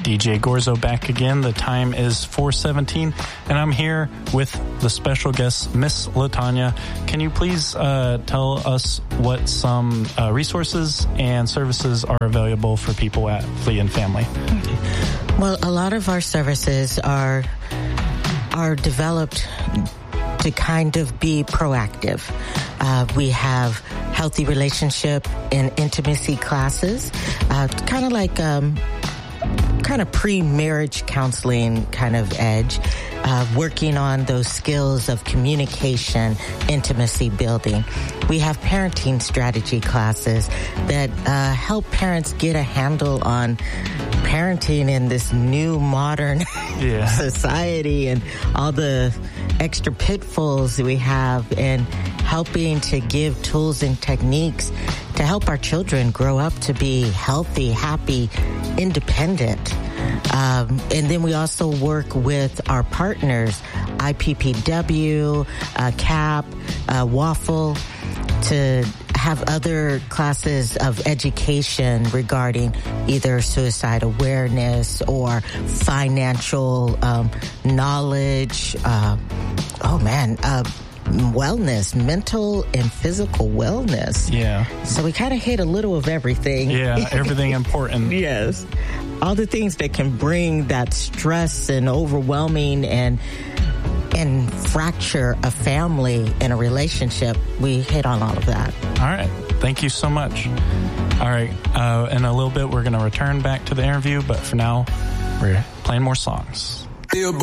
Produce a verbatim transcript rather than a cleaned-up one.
D J Gorzo back again. The time is four seventeen, and I'm here with the special guest, Miss LaTanya. Can you please uh, tell us what some uh, resources and services are available for people at Fleet and Family? Well, a lot of our services are are developed to kind of be proactive. Uh, we have healthy relationship and intimacy classes, uh, kind of like um, kind of pre-marriage counseling kind of edge, uh, working on those skills of communication, intimacy building. We have parenting strategy classes that uh, help parents get a handle on parenting in this new modern yeah. society and all the extra pitfalls we have, and helping to give tools and techniques to help our children grow up to be healthy, happy, independent. Um, and then we also work with our partners, I P P W, uh, C A P, uh, Waffle, to have other classes of education regarding either suicide awareness or financial um, knowledge. Uh, oh, man. Uh, wellness, mental and physical wellness. Yeah. So we kind of hit a little of everything. Yeah, everything important. Yes. All the things that can bring that stress and overwhelming and and fracture a family and a relationship. We hit on all of that. All right. Thank you so much. All right. Uh, in a little bit, we're going to return back to the interview, but for now, we're playing more songs.